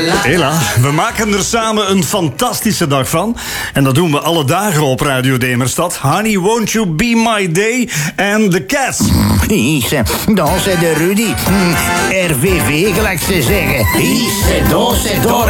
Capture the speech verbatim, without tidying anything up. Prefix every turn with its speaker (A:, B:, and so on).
A: Hela, we maken er samen een fantastische dag van. En dat doen we alle dagen op Radio Demerstad. Honey, won't you be my day? En The Cats.
B: Isse, dan zei de Rudy. R V V, gelijk ze zeggen. Isse, dan zei door